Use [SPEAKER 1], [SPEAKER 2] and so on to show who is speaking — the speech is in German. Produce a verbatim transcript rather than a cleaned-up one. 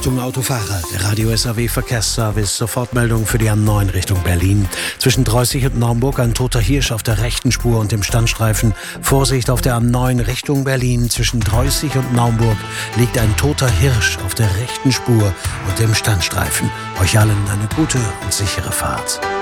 [SPEAKER 1] Achtung Autofahrer, der Radio S A W Verkehrsservice, Sofortmeldung für die A neun Richtung Berlin. Zwischen Dreußig und Naumburg ein toter Hirsch auf der rechten Spur und dem Standstreifen. Vorsicht auf der A neun Richtung Berlin. Zwischen Dreußig und Naumburg liegt ein toter Hirsch auf der rechten Spur und dem Standstreifen. Euch allen eine gute und sichere Fahrt.